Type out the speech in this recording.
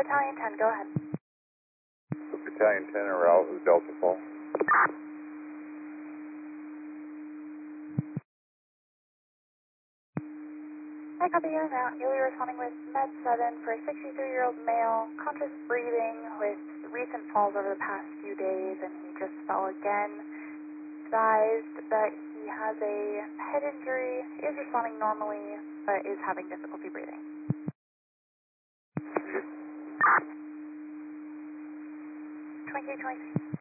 Battalion 10, go ahead. Battalion 10 en route with Delta Fall. Hi, copy you now. You'll be responding with Med 7 for a 63-year-old male, conscious breathing with recent falls over the past few days, and he just fell again. Advised that he has a head injury, is responding normally, but is having difficulty breathing. 2020.